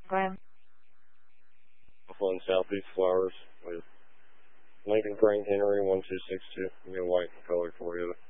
Glenn. Buffalo Southeast Flowers with Lincoln Frank Henry 1262. Get a white color for you.